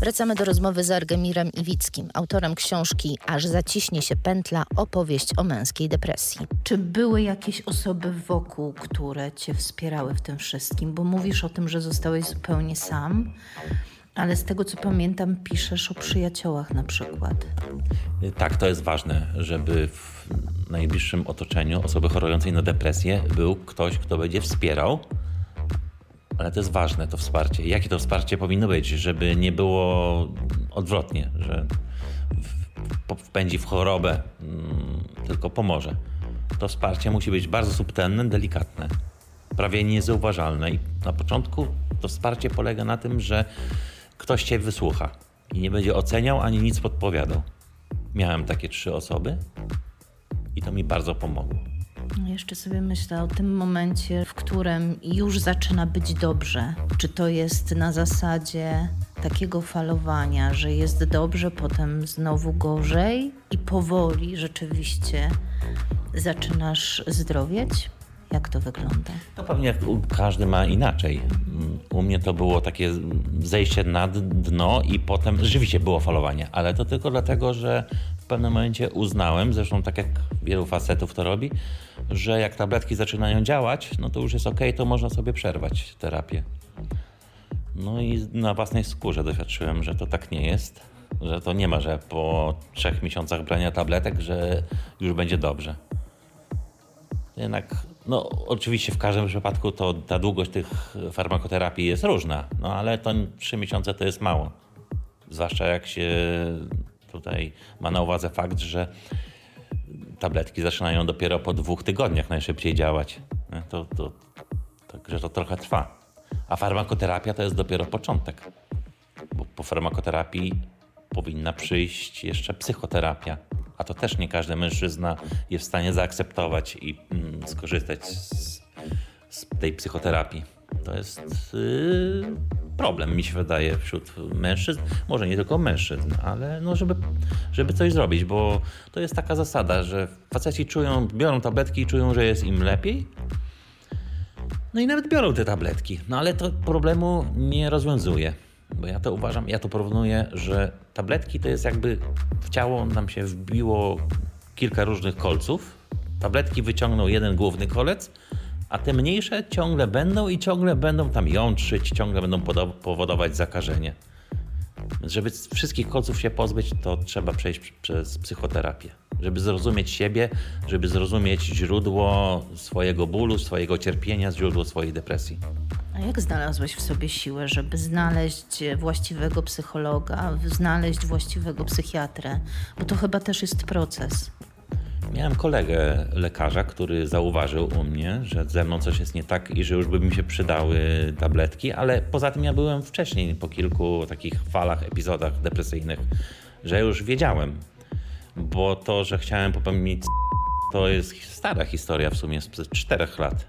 Wracamy do rozmowy z Argemirem Iwickim, autorem książki Aż zaciśnie się pętla, opowieść o męskiej depresji. Czy były jakieś osoby wokół, które cię wspierały w tym wszystkim? Bo mówisz o tym, że zostałeś zupełnie sam, ale z tego co pamiętam, piszesz o przyjaciołach na przykład. Tak, to jest ważne, żeby w najbliższym otoczeniu osoby chorującej na depresję był ktoś, kto będzie wspierał. Ale to jest ważne, to wsparcie. Jakie to wsparcie powinno być, żeby nie było odwrotnie, że wpędzi w chorobę, tylko pomoże. To wsparcie musi być bardzo subtelne, delikatne, prawie niezauważalne. I na początku to wsparcie polega na tym, że ktoś cię wysłucha i nie będzie oceniał ani nic podpowiadał. Miałem takie 3 osoby i to mi bardzo pomogło. Jeszcze sobie myślę o tym momencie, w którym już zaczyna być dobrze. Czy to jest na zasadzie takiego falowania, że jest dobrze, potem znowu gorzej i powoli rzeczywiście zaczynasz zdrowieć? Jak to wygląda? To pewnie każdy ma inaczej. U mnie to było takie zejście na dno i potem rzeczywiście było falowanie, ale to tylko dlatego, że w pewnym momencie uznałem, zresztą tak jak wielu facetów to robi, że jak tabletki zaczynają działać, no to już jest okej, to można sobie przerwać terapię. No i na własnej skórze doświadczyłem, że to tak nie jest, że to nie ma, że po 3 miesiącach brania tabletek, że już będzie dobrze. Jednak, no oczywiście w każdym przypadku to ta długość tych farmakoterapii jest różna, no ale to 3 miesiące to jest mało. Zwłaszcza jak się tutaj ma na uwadze fakt, że tabletki zaczynają dopiero po 2 tygodniach najszybciej działać. Także to trochę trwa. A farmakoterapia to jest dopiero początek. Bo po farmakoterapii powinna przyjść jeszcze psychoterapia. A to też nie każdy mężczyzna jest w stanie zaakceptować i skorzystać z tej psychoterapii. To jest problem, mi się wydaje, wśród mężczyzn. Może nie tylko mężczyzn, ale no żeby coś zrobić, bo to jest taka zasada, że faceci biorą tabletki i czują, że jest im lepiej. No i nawet biorą te tabletki, no ale to problemu nie rozwiązuje. Bo ja to uważam, ja to porównuję, że tabletki to jest jakby w ciało nam się wbiło kilka różnych kolców. Tabletki wyciągną jeden główny kolec, a te mniejsze ciągle będą tam jątrzyć, ciągle będą powodować zakażenie. Więc żeby wszystkich kolców się pozbyć, to trzeba przejść przez psychoterapię. Żeby zrozumieć siebie, żeby zrozumieć źródło swojego bólu, swojego cierpienia, źródło swojej depresji. A jak znalazłeś w sobie siłę, żeby znaleźć właściwego psychologa, znaleźć właściwego psychiatrę? Bo to chyba też jest proces. Miałem kolegę lekarza, który zauważył u mnie, że ze mną coś jest nie tak i że już by mi się przydały tabletki, ale poza tym ja byłem wcześniej po kilku takich falach, epizodach depresyjnych, że już wiedziałem, bo to, że chciałem popełnić to jest stara historia w sumie sprzed 4 lat.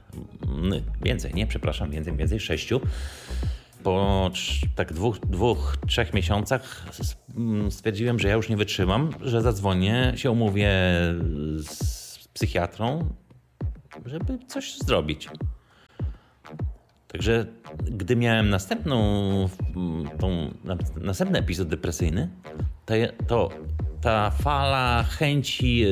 Więcej, 6. Po tak 2-3 miesiącach stwierdziłem, że ja już nie wytrzymam, że zadzwonię, się umówię z psychiatrą, żeby coś zrobić. Także gdy miałem następny epizod depresyjny, to ta fala chęci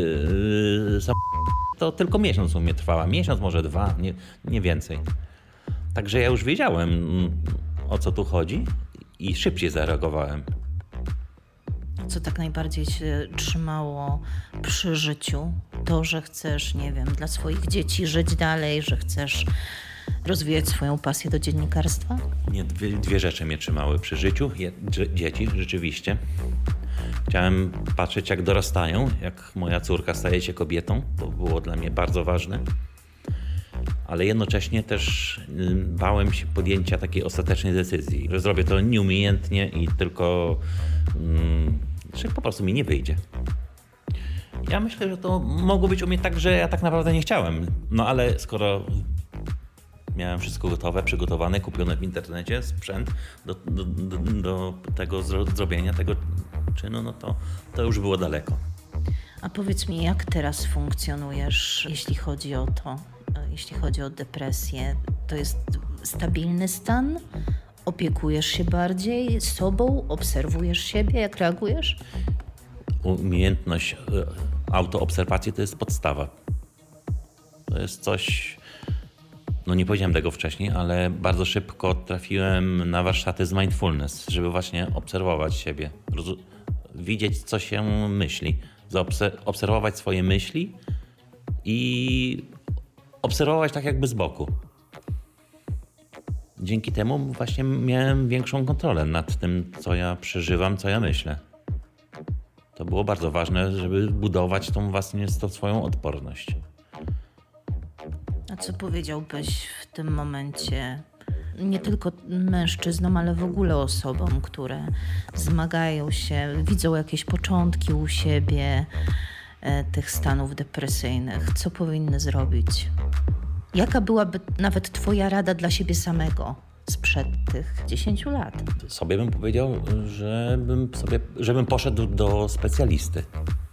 to tylko miesiąc u mnie trwała. Miesiąc, może 2, nie więcej. Także ja już wiedziałem, o co tu chodzi i szybciej zareagowałem. Co tak najbardziej się trzymało przy życiu? To, że chcesz, nie wiem, dla swoich dzieci żyć dalej, że chcesz rozwijać swoją pasję do dziennikarstwa? Nie, dwie rzeczy mnie trzymały przy życiu. Dzieci, rzeczywiście. Chciałem patrzeć, jak dorastają, jak moja córka staje się kobietą. To było dla mnie bardzo ważne. Ale jednocześnie też bałem się podjęcia takiej ostatecznej decyzji, że zrobię to nieumiejętnie i tylko że po prostu mi nie wyjdzie. Ja myślę, że to mogło być u mnie tak, że ja tak naprawdę nie chciałem. No ale skoro miałem wszystko gotowe, przygotowane, kupione w internecie, sprzęt do tego zrobienia tego czynu, no to już było daleko. A powiedz mi, jak teraz funkcjonujesz, jeśli chodzi o to, jeśli chodzi o depresję? To jest stabilny stan? Opiekujesz się bardziej sobą? Obserwujesz siebie? Jak reagujesz? Umiejętność autoobserwacji to jest podstawa. To jest coś, no nie powiedziałem tego wcześniej, ale bardzo szybko trafiłem na warsztaty z mindfulness, żeby właśnie obserwować siebie, widzieć, co się myśli, obserwować swoje myśli i obserwować tak jakby z boku. Dzięki temu właśnie miałem większą kontrolę nad tym, co ja przeżywam, co ja myślę. To było bardzo ważne, żeby budować tą swoją odporność. A co powiedziałbyś w tym momencie nie tylko mężczyznom, ale w ogóle osobom, które zmagają się, widzą jakieś początki u siebie tych stanów depresyjnych? Co powinny zrobić? Jaka byłaby nawet twoja rada dla siebie samego sprzed tych 10 lat? Sobie bym powiedział, żebym poszedł do specjalisty,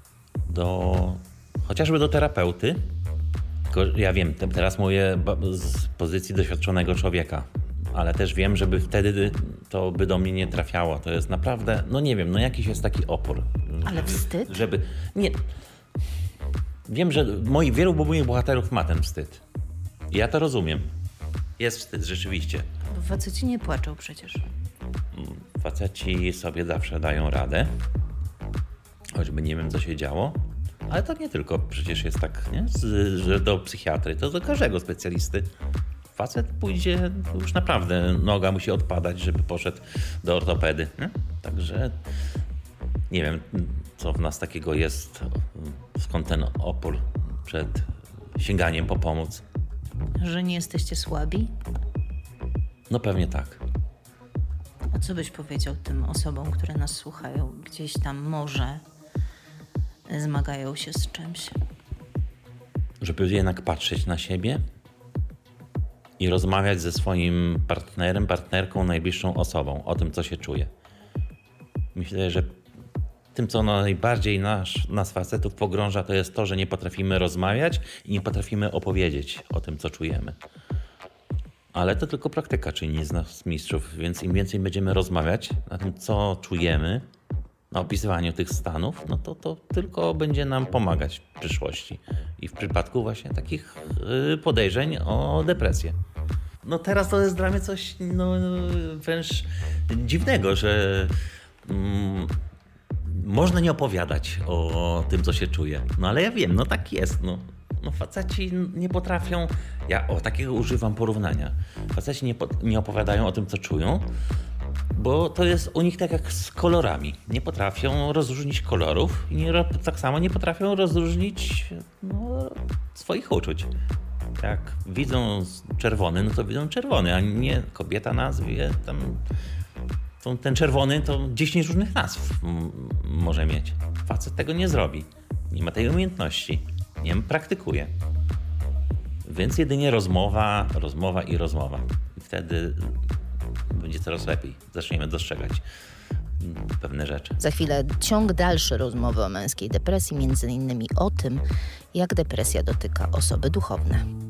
chociażby do terapeuty. Tylko ja wiem, teraz mówię z pozycji doświadczonego człowieka, ale też wiem, żeby wtedy to by do mnie nie trafiało. To jest naprawdę, no nie wiem, no jakiś jest taki opór. Ale wstyd? Nie. Wiem, że wielu moich bohaterów ma ten wstyd. I ja to rozumiem. Jest wstyd, rzeczywiście. Bo faceci nie płaczą przecież. Faceci sobie zawsze dają radę, choćby nie wiem, co się działo. Ale to nie tylko przecież jest tak, nie? Że do psychiatry, to do każdego specjalisty. Facet pójdzie, już naprawdę noga musi odpadać, żeby poszedł do ortopedy. Nie? Także nie wiem, co w nas takiego jest, skąd ten opór przed sięganiem po pomoc. Że nie jesteście słabi? No pewnie tak. A co byś powiedział tym osobom, które nas słuchają, gdzieś tam może zmagają się z czymś? Żeby jednak patrzeć na siebie i rozmawiać ze swoim partnerem, partnerką, najbliższą osobą o tym, co się czuje. Myślę, że tym, co najbardziej nas facetów pogrąża, to jest to, że nie potrafimy rozmawiać i nie potrafimy opowiedzieć o tym, co czujemy. Ale to tylko praktyka czyni z nas mistrzów, więc im więcej będziemy rozmawiać na tym, co czujemy, na opisywaniu tych stanów, no to tylko będzie nam pomagać w przyszłości. I w przypadku właśnie takich podejrzeń o depresję. No teraz to jest dla mnie coś wręcz dziwnego, że można nie opowiadać o tym, co się czuje. No ale ja wiem, no tak jest. No faceci nie potrafią, ja takiego używam porównania. Faceci nie opowiadają o tym, co czują, bo to jest u nich tak jak z kolorami. Nie potrafią rozróżnić kolorów i tak samo nie potrafią rozróżnić swoich uczuć. Jak widzą czerwony, no to widzą czerwony, a nie kobieta nazwie tam. Ten czerwony to 10 różnych nazw może mieć. Facet tego nie zrobi. Nie ma tej umiejętności. Nie praktykuje. Więc jedynie rozmowa. I wtedy będzie coraz lepiej. Zaczniemy dostrzegać pewne rzeczy. Za chwilę ciąg dalszy rozmowy o męskiej depresji, między innymi o tym, jak depresja dotyka osoby duchowne.